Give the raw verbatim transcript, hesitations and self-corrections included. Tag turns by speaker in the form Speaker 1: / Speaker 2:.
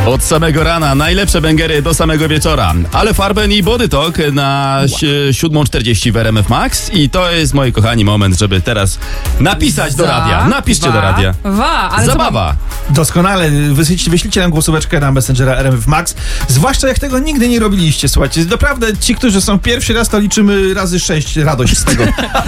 Speaker 1: Od samego rana, najlepsze bęgery do samego wieczora. Ale Farben i Body Talk na siódma czterdzieści w R M F Max. I to jest, moi kochani, moment, żeby teraz napisać do radia. Napiszcie
Speaker 2: wa,
Speaker 1: do radia.
Speaker 2: Wa, ale
Speaker 1: Zabawa.
Speaker 3: Doskonale. Wyślijcie, wyślijcie nam głosóweczkę na Messengera R M F Max. Zwłaszcza jak tego nigdy nie robiliście, słuchajcie. Naprawdę ci, którzy są pierwszy raz, to liczymy razy sześć radość z tego.